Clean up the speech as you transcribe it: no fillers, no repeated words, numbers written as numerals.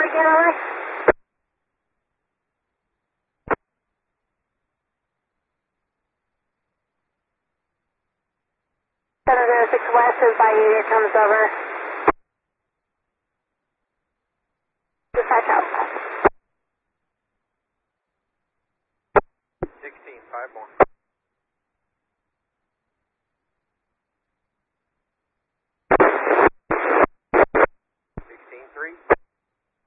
again, over. Senator 6 West is by you, here comes over. Dispatch out. 16, 5 more.